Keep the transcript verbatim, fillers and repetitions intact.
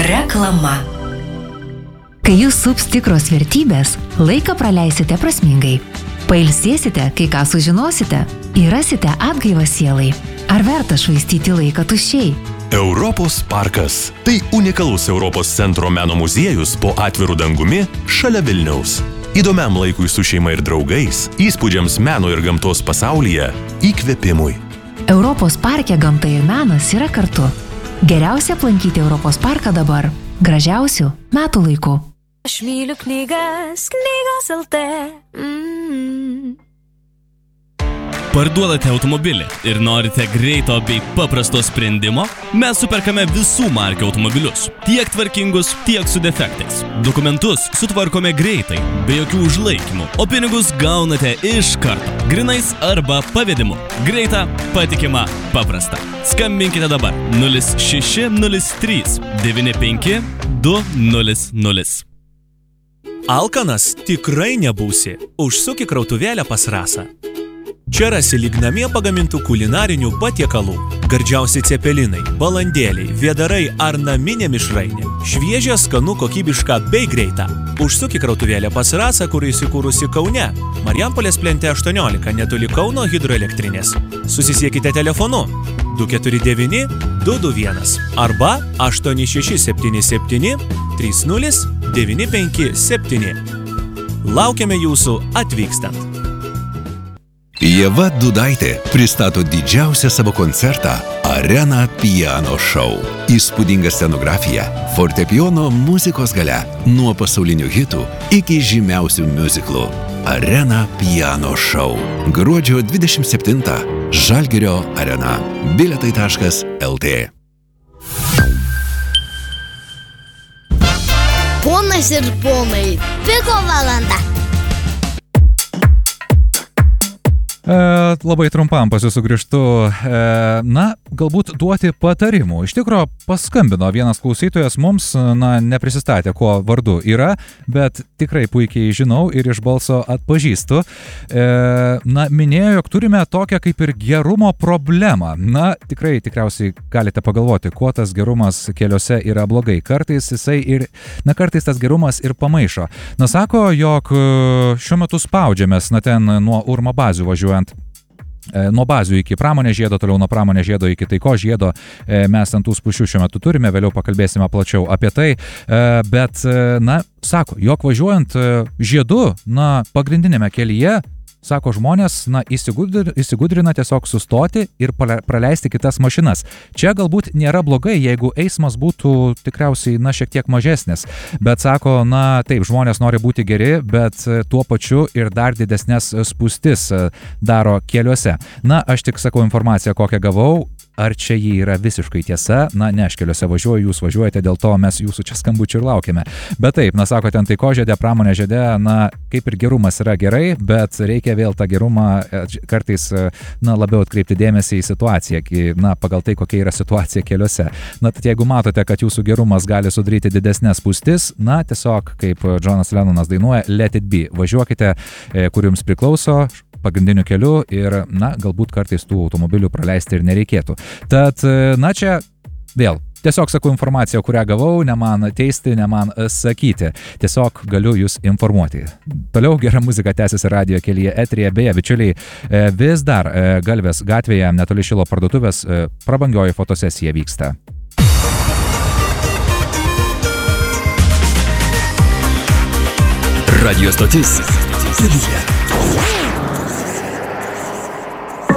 Reklama. Kai jūs sups tikros vertybės, laiką praleisite prasmingai. Pailsėsite, kai ką sužinosite, įrasite atgaivą sielai. Ar verta švaistyti laiką tuščiai? Europos parkas. Tai unikalus Europos centro meno muziejus po atviru dangumi šalia Vilniaus. Įdomiam laikui su šeima ir draugais, įspūdžiams meno ir gamtos pasaulyje, įkvėpimui. Europos parke gamta ir menas yra kartu. Geriausia aplankyti Europos parką dabar. Gražiausių metų laikų. Aš myliu knygas, knygos L T. Mm. Parduodate automobilį ir norite greito bei paprasto sprendimo? Mes superkame visų markių automobilius, tiek tvarkingus, tiek su defektais. Dokumentus sutvarkome greitai, be jokių užlaikymų, o pinigus gaunate iš karto, grinais arba pavedimu. Greita, patikima, paprasta. Skambinkite dabar nulis šeši nulis trys devyni penki du nulis nulis. Alkanas tikrai nebūsi. Užsuk į krautuvėlę pas Rasą. Čia rasi lyg namie pagamintų kulinarinių patiekalų. Gardžiausi cepelinai, balandėliai, vėdarai ar naminė mišrainė. Šviežia, skanu, kokybiška bei greita. Užsuk į krautuvėlę pas Rasą, kur įsikūrusi Kaune. Marijampolės plente aštuoniolika, netoli Kauno hidroelektrinės. Susisiekite telefonu du keturi devyni du du vienas arba aštuoni šeši septyni septyni trys nulis devyni penki septyni. Laukiame jūsų atvykstant. Ieva Dudaitė pristato didžiausią savo koncertą Arena Piano Show. Įspūdinga scenografija, fortepijono muzikos galia, nuo pasaulinių hitų iki žymiausių miuziklų. Arena Piano Show. Gruodžio dvidešimt septintą. Žalgirio arena. Bilietai taškas L T. Ponas ir ponai, piko valanda. E, labai trumpam pas jūsų grįžtu. E, na, galbūt duoti patarimų. Iš tikro, paskambino vienas klausytojas mums, na, neprisistatė, kuo vardu yra, bet tikrai puikiai žinau ir iš balso atpažįstu. E, na, minėjo, jog turime tokią kaip ir gerumo problemą. Na, tikrai, tikriausiai galite pagalvoti, kuo tas gerumas keliuose yra blogai. Kartais jisai ir, na, kartais tas gerumas ir pamaišo. Na, sako, jog šiuo metu spaudžiamės, na, ten nuo Urmo bazių važiuojant. Nuo bazių iki pramonės žiedo, toliau nuo pramonės žiedo iki taikos žiedo mes ant tų spūsčių šiuo metu turime, vėliau pakalbėsime plačiau apie tai, bet, na, sako, jog važiuojant žiedu, na, pagrindinėme kelyje, sako, žmonės, na, įsigudrina, įsigudrina tiesiog sustoti ir praleisti kitas mašinas. Čia galbūt nėra blogai, jeigu eismas būtų tikriausiai, na, šiek tiek mažesnis, bet sako, na, taip, žmonės nori būti geri, bet tuo pačiu ir dar didesnės spūstis daro keliuose. Na, aš tik sakau informaciją, kokią gavau. Ar čia jį yra visiškai tiesa? Na, ne, aš keliuose važiuoju, jūs važiuojate, dėl to mes jūsų čia skambučių ir laukiame. Bet taip, na, sako, ten taiko žiedė, pramonė žiedė, na, kaip ir gerumas yra gerai, bet reikia vėl tą gerumą kartais, na, labiau atkreipti dėmesį į situaciją, na, pagal tai, kokia yra situacija keliuose. Na, tad jeigu matote, kad jūsų gerumas gali sudaryti didesnės spūstis, na, tiesiog, kaip Džonas Lennonas dainuoja, let it be. Važiuokite, kur jums priklauso, pagrindiniu keliu ir, na, galbūt kartais tų automobilių praleisti ir nereikėtų. Tad, na, čia vėl, tiesiog sakau informaciją, kurią gavau, ne man teisti, ne man sakyti. Tiesiog galiu jūs informuoti. Toliau gera muzika tęsiasi radijo kelyje eteryje. Beje, bičiuliai, vis dar Galvės gatvėje, netoli Šilo parduotuvės, prabangioji fotosesija vyksta. Radio stotis. Kelyje.